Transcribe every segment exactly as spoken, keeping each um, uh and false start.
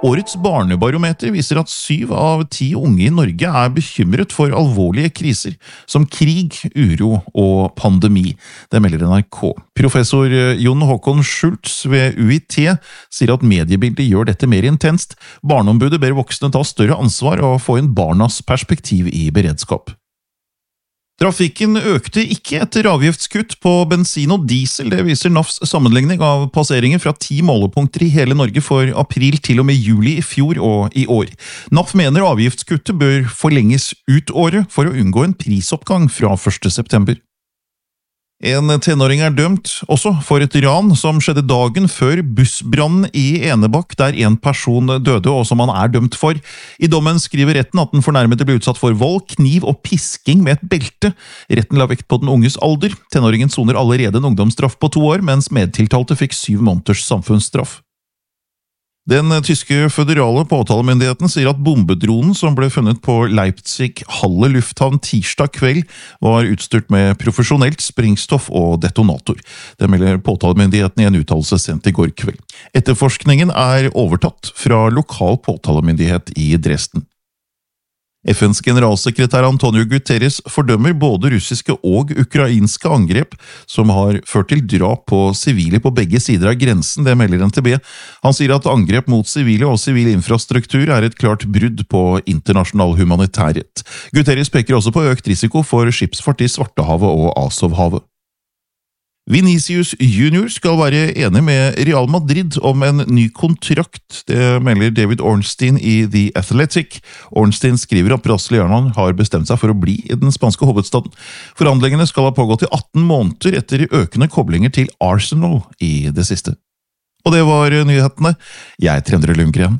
Årets barnebarometer viser at syv av ti unge i Norge er bekymret for alvorlige kriser, som krig, uro og pandemi. Det melder N R K. Professor Jon Håkon Schultz ved U I T sier at mediebildet gjør dette mer intenst. Barneombudet ber voksne ta større ansvar og få inn barnas perspektiv i beredskap. Trafikken økte ikke etter avgiftskutt på bensin og diesel, det viser N A Fs sammenligning av passeringer fra ti målepunkter i hele Norge for april til og med juli i fjor og i år. N A F mener avgiftskuttet bør forlenges ut året for å unngå en prisoppgang fra første september. En tenåring er dømt, også for et ran som skjedde dagen før bussbrannen i Enebakk, der en person døde og som han er dømt for. I dommen skriver retten at den fornærmede ble utsatt for vold, kniv og pisking med et belte. Retten la vekt på den unges alder. Tenåringen soner allerede en ungdomsstraff på to år, mens medtiltalte fikk syv måneders samfunnsstraff. Den tyske føderale påtalemyndigheten sier at bombedronen som ble funnet på Leipzig-Halle lufthavn tirsdag kveld var utstyrt med profesjonelt sprengstoff og detonator. Det melder påtalemyndigheten i en uttalelse sendt i går kveld. Etterforskningen er overtatt fra lokal påtalemyndighet i Dresden. F N's generalsekretær Antonio Guterres fordømmer både russiske og ukrainske angrep som har ført til drap på sivile på begge sider av grensen, det melder N T B. Han sier at angrep mot sivile og sivil infrastruktur er et klart brudd på internasjonal humanitærrett. Guterres peker også på økt risiko for skipsfart i Svartehavet og Azovhavet. Vinicius Junior skal være enig med Real Madrid om en ny kontrakt, det melder David Ornstein i The Athletic. Ornstein skriver at brasilianeren har bestemt seg for å bli i den spanske hovedstaden. Forhandlingene skal ha pågått i atten måneder etter økende koblinger til Arsenal i det siste. Og det var nyhetene. Jeg er Trendre Lundgren.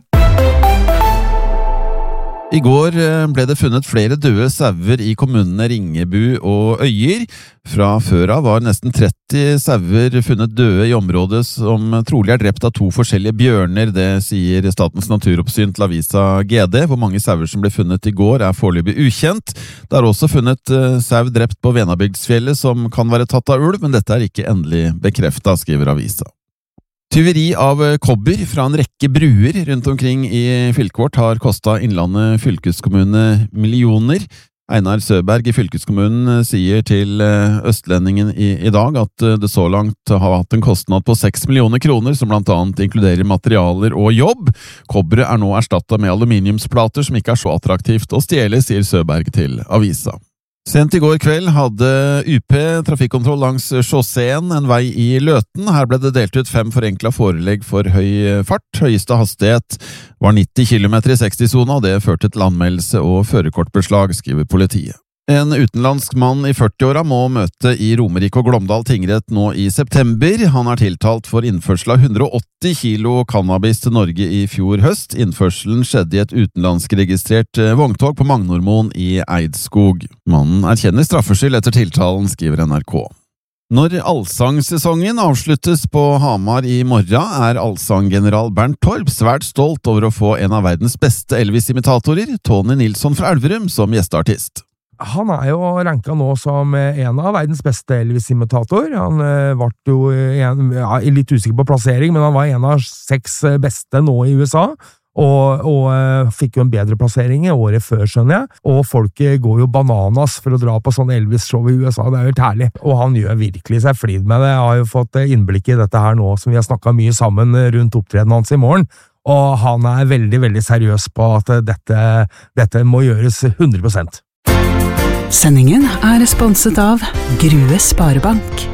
I går ble det funnet flere døde sauer i kommunene Ringebu og Øyer. Fra før av var nesten tretti sauer funnet døde i området som trolig er drept av to forskjellige bjørner, det sier Statens naturoppsyn til avisa G D. Hvor mange sauer som ble funnet i går er foreløpig ukjent. Det er også funnet sau drept på Venabygdsfjellet som kan være tatt av ulv, men dette er ikke endelig bekreftet, skriver avisa. Tyveri av kobber fra en rekke bruer rundt omkring i fylket vårt har kostet Innlandet fylkeskommune millioner. Einar Søberg i fylkeskommunen sier til Østlendingen i, i dag at det så langt har hatt en kostnad på seks millioner kroner, som blant annet inkluderer materialer og jobb. Kobberet er nå erstattet med aluminiumsplater som ikke er så attraktivt å stjele, sier Søberg til avisa. Sent i går kveld hadde U P trafikkontroll langs sjåseen en vei i Løten. Her ble det delt ut fem forenklet forelegg for høy fart. Høyeste hastighet var nitti kilometer i seksti-sona, og det førte til anmeldelse og førerkortbeslag, skriver politiet. En utenlandsk mann i førti-åra må møte i Romerike og Glåmdal tingrett nå i september. Han er tiltalt for innførsel av hundre og åtti kilo cannabis til Norge i fjor høst. Innførselen skjedde i et utenlandskregistrert vogntog på Magnormoen i Eidskog. Mannen erkjenner straffskyld etter tiltalen, skriver N R K. Når allsangsesongen avsluttes på Hamar i morgen, er allsanggeneral Bernt Torp svært stolt over å få en av verdens beste Elvis-imitatorer, Tony Nilsson fra Elverum, som gjesteartist. Han er jo ranket nå som en av verdens beste Elvis-imitator. Han var jo en, ja, litt usikker på plassering, men han var en av seks beste nå i U S A, og, og fikk jo en bedre plassering året før, skjønner jeg. Og folk går jo bananas for å dra på sånn Elvis-show i U S A, det er jo helt herlig. Og han gjør virkelig seg flid med det. Jeg har jo fått innblikk i dette her nå, som vi har snakket mye sammen rundt opptredenen hans i morgen. Og han er veldig, veldig seriøs på at dette, dette må gjøres hundre prosent. Sendingen er sponset av Grue Sparebank.